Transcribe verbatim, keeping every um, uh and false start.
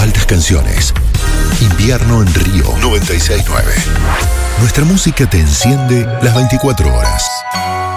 altas canciones. Invierno en Río noventa y seis nueve. Nuestra música te enciende las veinticuatro horas.